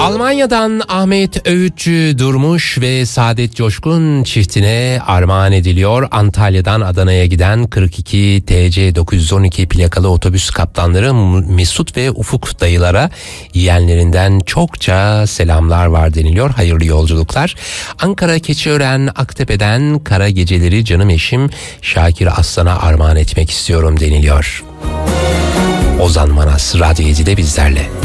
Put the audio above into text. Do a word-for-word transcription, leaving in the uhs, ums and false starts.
Almanya'dan Ahmet Öğütçü Durmuş ve Saadet Coşkun çiftine armağan ediliyor. Antalya'dan Adana'ya giden kırk iki T C dokuz yüz on iki plakalı otobüs kaptanları Mesut ve Ufuk dayılara yeğenlerinden çokça selamlar var deniliyor. Hayırlı yolculuklar. Ankara Keçiören Aktepe'den kara geceleri canım eşim Şakir Aslan'a armağan etmek istiyorum deniliyor. Ozan Manas Radyo yedide bizlerle.